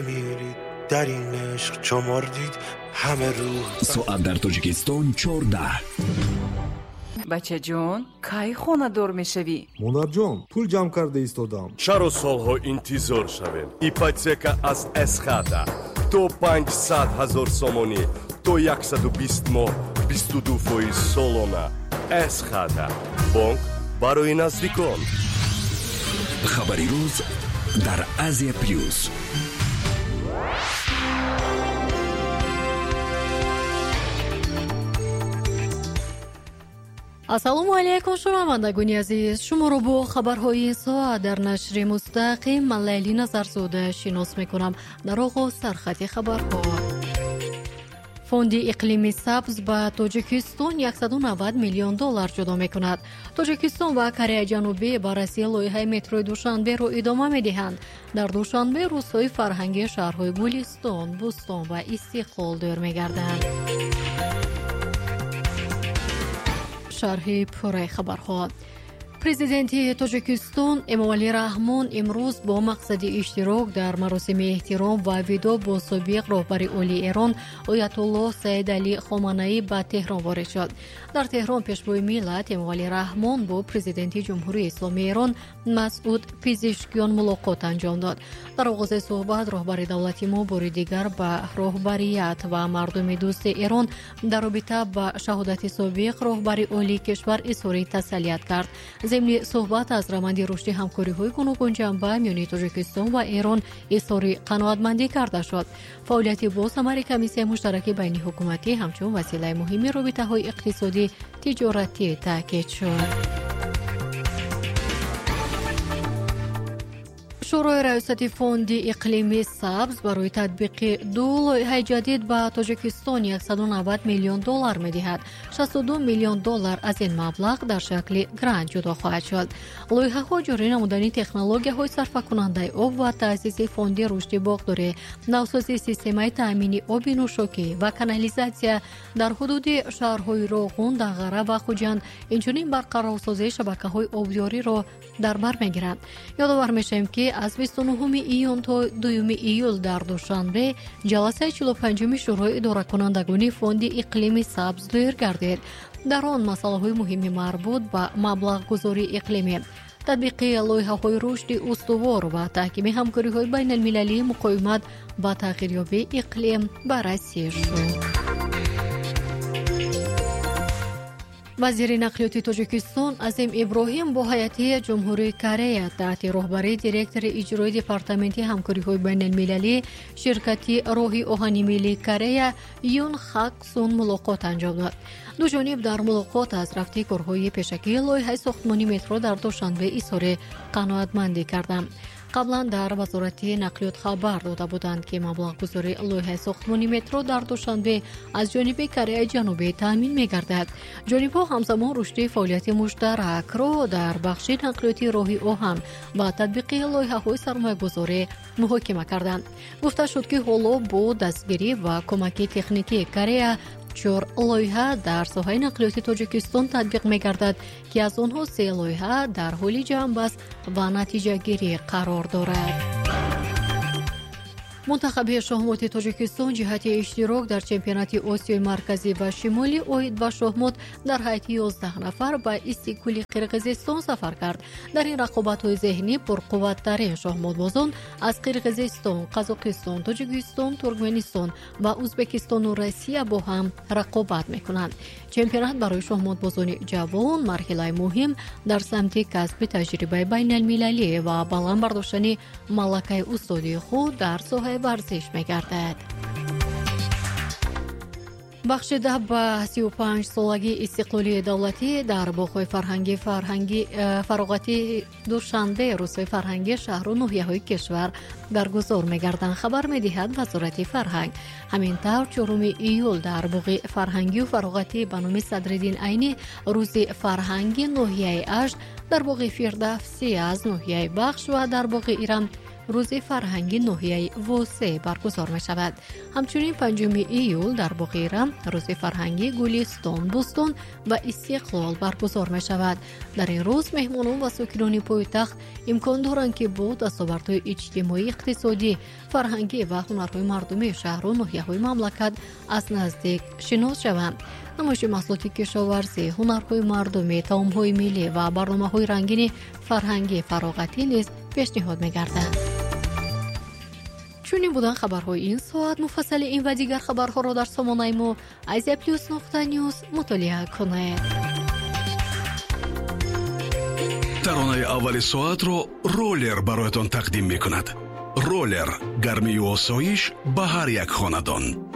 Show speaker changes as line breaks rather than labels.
میرید در این عشق چمردید همه روح.
ساعت در تاجیکستان 14.
بچه جون کی خونه دور میشوی؟
монар ҷон пул ҷамъ карда истодам.
чаро солҳо интизор шавем? ипотека аз эсхата то 500 000 сомонӣ то 120 моҳ 22% солона. эсхата бонк барои наздикон.
хабари рӯз дар азия плюс.
ассалому алайкум шунавандагони азиз, шуморо бо хабарҳои соат дар нашри мустақим ман Лайли Назарзода шинос мекунам. дар оғоз сархати хабарҳо. фонди иқлими сабз ба Тоҷикистон $190 миллион ҷудо мекунад. Тоҷикистон ва Кореяи Ҷанубӣ барраси лоиҳаи метрои Душанберо идома медиҳанд. дар Душанбе рӯзҳои фарҳангии шаҳрҳои Гулистон, Бӯстон ва Истиқлол дӯр мегарданд. шарҳи пурраи хабарҳо. президенти Тоҷикистон Эмомалӣ Раҳмон имрӯз бо мақсади иштирок дар маросими эҳтиром ва видо бо собиқ роҳбари олии Эрон Оятуллоҳ Саид Али Хоманаӣ ба Теҳрон ворид шуд. дар Теҳрон пешвои миллат Эмомалӣ Раҳмон бо президенти Ҷумҳурии Исломии Эрон Масъуд Пизишкиён мулоқот анҷом дод. дар оғози суҳбат роҳбари давлати мо бори дигар ба роҳбарият ва мардуми дӯсти Эрон дар робита ба шаҳодати собиқ роҳбари олии кишвар изҳори таслият кард. ضمن صحبت از روند رشد همکاری‌های گوناگون جنبه میان تاجیکستان و ایران اظهار قناعتمندی کرده شد. فعالیت باثمر کمیسیون مشترک بین حکومتی همچون وسیله مهم رابطه‌های اقتصادی تجارتی تاکید شد. شورای ریاستی فوند اقلیمی سبز برای تطبیق دو لایحه جدید به تاجیکستان $190 میلیون می‌دهد. $62 میلیون از این مبلغ در شکل گرانت جدا خواهد شد. لایحه‌ها جاری نمودن تکنولوژی‌های صرفه‌کننده آب و تأسیس فوند رشد باغداری، نوسازی سیستم تأمین آب نوشاکی و کانالیزاسیا در حدود شهرهای راغون، دغره و خوجند، اینچنین برقرارسازی شبکه‌های آبیاری را در بر می‌گیرند. یادآور می‌شویم که از 29 ایون تا 2 ایول در دوشنبه جلسه 45 شورای اداره کنندگان فوند اقلیمی سبز دایر گردید. در آن مسائل مهم مربوط به مبلغ گذاری اقلیمی، تطبیق لایحه‌های رشد استوار و تحکیم همکاری‌های بین المللی مقاومت با تغییریابی اقلیم بررسی شد. وزیر نقلیات تاجیکستان عظیم ابراهیم با هیئت جمهوری کره تحت رهبری دیرکتور اجرایی دپارتمنت همکاری‌های بین المللی شرکت راهی آهنی ملی کره یون خاک سون ملاقات انجام داد. دو جانب در ملاقات از رفته کارهای پیشکی لایحه ساختمانی مترو در دوشنبه اظهار قناعتمندی کردند. قبلا در وزارت نقلیات خبر داده بودند که مبلغ گذاری لایحه ساختمانی مترو در دوشنبه از جانب کره جنوبی تامین می‌گردد. جانب‌ها همزمان رشد فعالیت مشترک را در بخش نقلیاتی راهی آهن و تطبیق لایحه‌های سرمایه‌گذاری محاکمه کردند. گفته شد که حالا با دستگیری و کمک تکنیکی کره 4 لایحه در ساحه نقلیات تاجیکستان تطبیق می‌گردد که از آنها 3 لایحه در حال جنبست و نتیجه گیری قرار دارد. منتخب شاهمات تاجیکستان جهت اشتراک در چمپیونات آسیای مرکزی و شمالی اوید به شاهمات در هیئت 11 نفر به استیکولی قرقیزستان سفر کرد. در این رقابت‌های ذهنی پرقوت‌ترین شاهماتبازان از قرقیزستان، قزاقستان، تاجیکستان، ترکمنستان و ازبکستان و روسیه با هم رقابت می‌کنند. چمپیونات برای شاهماتبازان جوان مرحله مهم در سمت کسب تجربه بین المللی و بلند برداشتن ملکه استادی خود در ساحه ورزش می‌گردد. بخشیده به 35 سالگی استقلالی دولتی در باغ‌های فرهنگی فراغتی دوشنبه روزهای فرهنگی شهر و ناحیه‌های کشور برگزار می‌گردند. خبر می‌دهد وزارت فرهنگ. همینطور 4 ایول در باغ فرهنگی و فراغتی به نام صدرالدین عینی روز فرهنگی ناحیه اژ، در باغ فردوسی از ناحیه بخش و در باغ ایران روز فرهنگی ناحیه وسه برگزار می شود. همچنین 5 ایول در بغیره روز فرهنگی گلستان، بوستون و استقلال برگزار می شود. در این روز مهمانان و ساکنان پایتخت امکان دارند که با دستاوردهای اجتماعی، اقتصادی، فرهنگی و هنرهای مردمی شهر و ناحیه‌های مملکت از نزدیک شناس شوند. نمایش محصولات کشاورزی، هنرهای مردمی، طعام‌های ملی و برنامه‌های رنگین فرهنگی فراغتی نیز پیشنهاد می‌گردند. چون این بودن خبرهای این ساعت. مفصل این و دیگر خبرها را در سامانه ما aziaplus.news مطالعه کنید.
ترانه اول ساعت رو رولر برایتان تقدیم می‌کند. رولر، گرمی و آسایش به هر یک خاندان.